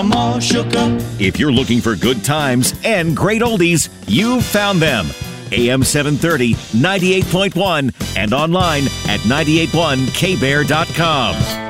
I'm all shook up. If you're looking for good times and great oldies, you've found them. AM 730, 98.1, and online at 981kbear.com.